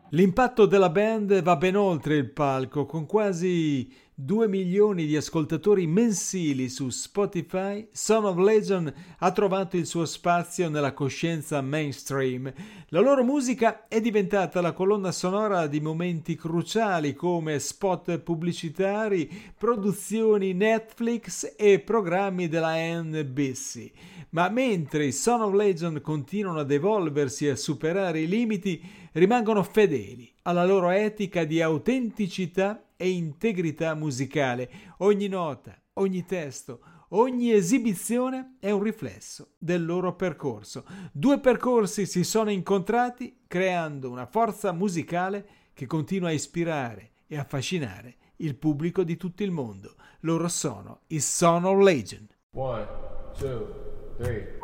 L'impatto della band va ben oltre il palco, con quasi 2 milioni di ascoltatori mensili su Spotify. Son of Legend ha trovato il suo spazio nella coscienza mainstream. La loro musica è diventata la colonna sonora di momenti cruciali come spot pubblicitari, produzioni Netflix e programmi della NBC. Ma mentre i Son of Legend continuano ad evolversi e a superare i limiti, rimangono fedeli alla loro etica di autenticità e integrità musicale. Ogni nota, ogni testo, ogni esibizione è un riflesso del loro percorso. Due percorsi si sono incontrati creando una forza musicale che continua a ispirare e affascinare il pubblico di tutto il mondo. Loro sono i Son of Legend. 1, 2, 3